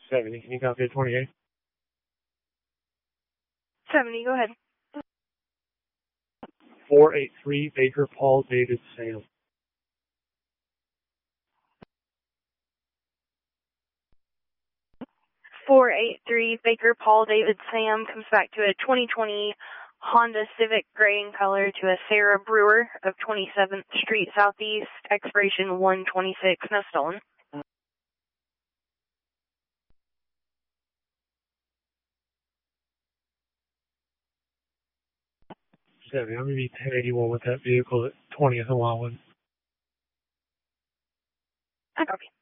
70, can you copy 28? 70, go ahead. 483 Baker Paul David Sam. Baker Paul David Sam comes back to a 2020 Honda Civic gray in color to a Sarah Brewer of 27th Street Southeast, expiration 126, no stolen. 70, I'm going to be 1081 with that vehicle at 20th and Wildwood. I copy.